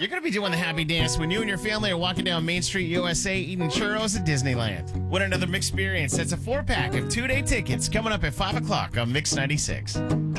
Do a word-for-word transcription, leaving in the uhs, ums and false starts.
You're going to be doing the happy dance when you and your family are walking down Main Street, U S A, eating churros at Disneyland. Win another Mix experience. That's a four-pack of two-day tickets coming up at five o'clock on Mix ninety-six.